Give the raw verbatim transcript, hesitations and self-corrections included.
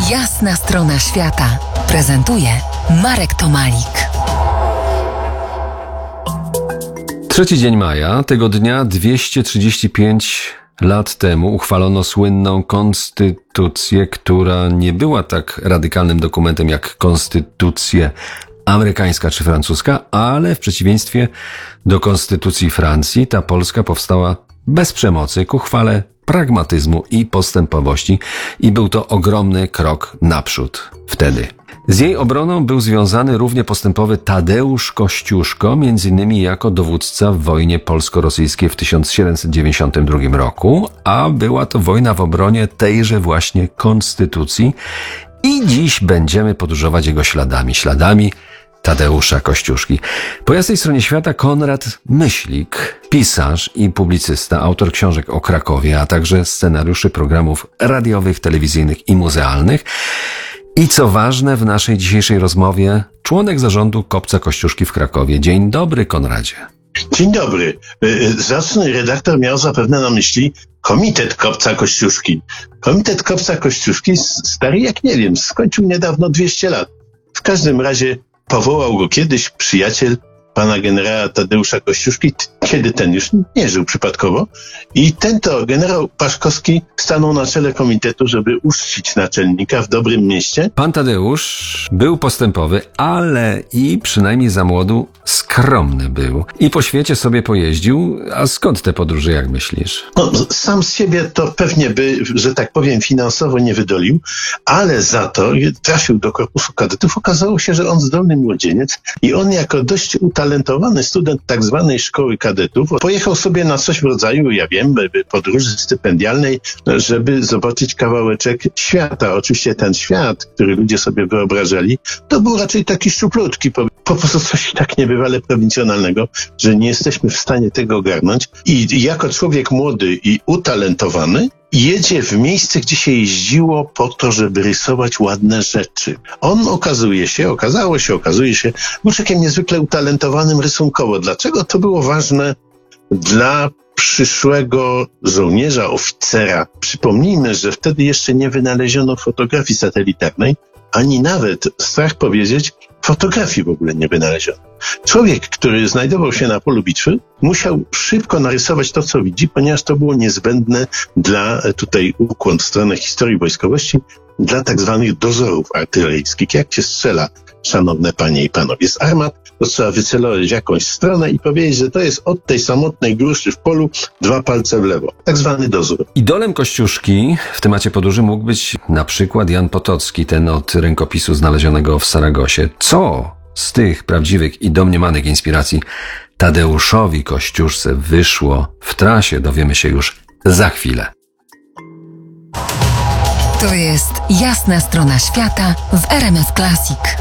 Jasna strona świata prezentuje Marek Tomalik. Trzeci dzień maja, tego dnia dwieście trzydzieści pięć lat temu uchwalono słynną konstytucję, która nie była tak radykalnym dokumentem jak konstytucje amerykańska czy francuska, ale w przeciwieństwie do konstytucji Francji, ta polska powstała bez przemocy, ku chwale pragmatyzmu i postępowości i był to ogromny krok naprzód wtedy. Z jej obroną był związany równie postępowy Tadeusz Kościuszko, między innymi jako dowódca w wojnie polsko-rosyjskiej w tysiąc siedemset dziewięćdziesiątym drugim roku, a była to wojna w obronie tejże właśnie konstytucji i dziś będziemy podróżować jego śladami, śladami Tadeusza Kościuszki. Po jasnej stronie świata Konrad Myślik, pisarz i publicysta, autor książek o Krakowie, a także scenariuszy programów radiowych, telewizyjnych i muzealnych. I co ważne w naszej dzisiejszej rozmowie, członek zarządu Kopca Kościuszki w Krakowie. Dzień dobry, Konradzie. Dzień dobry. Zacny redaktor miał zapewne na myśli Komitet Kopca Kościuszki. Komitet Kopca Kościuszki, stary jak nie wiem, skończył niedawno dwieście lat. W każdym razie powołał go kiedyś przyjaciel pana generała Tadeusza Kościuszki, kiedy ten już nie żył przypadkowo. I ten to generał Paszkowski stanął na czele komitetu, żeby uczcić naczelnika w dobrym mieście. Pan Tadeusz był postępowy, ale i przynajmniej za młodu skromny był. I po świecie sobie pojeździł. A skąd te podróże, jak myślisz? No, sam z siebie to pewnie by, że tak powiem, finansowo nie wydolił, ale za to trafił do korpusu kadetów. Okazało się, że on zdolny młodzieniec i on jako dość utalentowany student tak zwanej szkoły kadetów pojechał sobie na coś w rodzaju, ja wiem, podróży stypendialnej, żeby zobaczyć kawałeczek świata. Oczywiście ten świat, który ludzie sobie wyobrażali, to był raczej taki szczuplutki, po, po prostu coś tak niebywale prowincjonalnego, że nie jesteśmy w stanie tego ogarnąć. I jako człowiek młody i utalentowany jedzie w miejsce, gdzie się jeździło po to, żeby rysować ładne rzeczy. On okazuje się, okazało się, okazuje się, był człowiekiem niezwykle utalentowanym rysunkowo. Dlaczego to było ważne dla przyszłego żołnierza, oficera? Przypomnijmy, że wtedy jeszcze nie wynaleziono fotografii satelitarnej, ani nawet, strach powiedzieć, fotografii w ogóle nie wynaleziono. Człowiek, który znajdował się na polu bitwy, musiał szybko narysować to, co widzi, ponieważ to było niezbędne dla, tutaj ukłon w stronę historii wojskowości, dla tak zwanych dozorów artyleryjskich. Jak się strzela, szanowne panie i panowie, z armat, to trzeba wycelować w jakąś stronę i powiedzieć, że to jest od tej samotnej gruszy w polu dwa palce w lewo. Tak zwany dozór. Idolem Kościuszki w temacie podróży mógł być na przykład Jan Potocki, ten od rękopisu znalezionego w Saragosie. Co z tych prawdziwych i domniemanych inspiracji Tadeuszowi Kościuszce wyszło w trasie, dowiemy się już za chwilę. To jest Jasna strona świata w R M F Classic.